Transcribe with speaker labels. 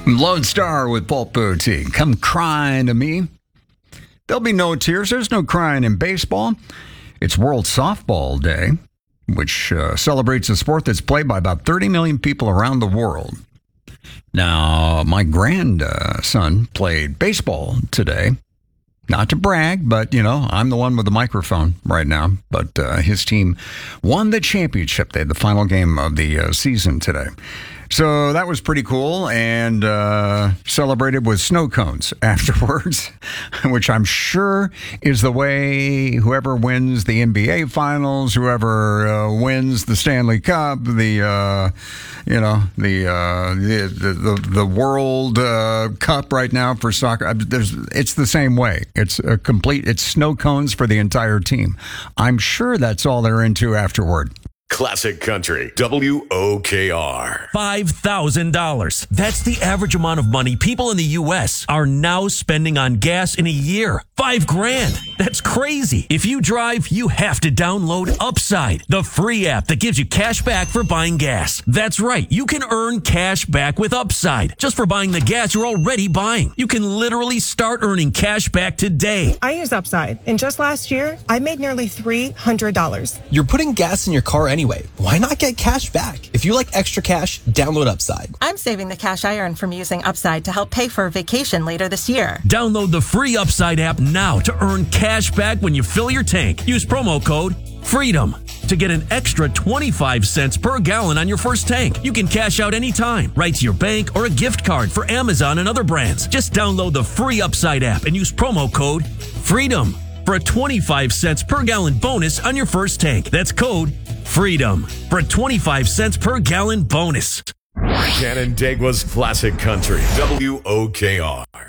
Speaker 1: Lone Star with Pulp Boutique. Come crying to me. There'll be no tears. There's no crying in baseball. It's World Softball Day, which celebrates a sport that's played by about 30 million people around the world. Now, my grandson played baseball today. Not to brag, but, I'm the one with the microphone right now. But his team won the championship. They had the final game of the season today. So that was pretty cool, and celebrated with snow cones afterwards, which I'm sure is the way whoever wins the NBA Finals, whoever wins the Stanley Cup, the World Cup right now for soccer. It's the same way. It's snow cones for the entire team. I'm sure that's all they're into afterward.
Speaker 2: Classic Country, WOKR.
Speaker 3: $5,000. That's the average amount of money people in the U.S. are now spending on gas in a year. $5,000. That's crazy. If you drive, you have to download Upside, the free app that gives you cash back for buying gas. That's right. You can earn cash back with Upside just for buying the gas you're already buying. You can literally start earning cash back today.
Speaker 4: I use Upside, and just last year, I made nearly $300.
Speaker 5: You're putting gas in your car anyway. Why not get cash back? If you like extra cash, download Upside.
Speaker 6: I'm saving the cash I earn from using Upside to help pay for a vacation later this year.
Speaker 3: Download the free Upside app now to earn cash back when you fill your tank. Use promo code FREEDOM to get an extra 25 cents per gallon on your first tank. You can cash out anytime, right to your bank or a gift card for Amazon and other brands. Just download the free Upside app and use promo code FREEDOM for a 25 cents per gallon bonus on your first tank. That's code FREEDOM for a 25 cents per gallon bonus.
Speaker 2: Canandaigua's Classic Country, WOKR.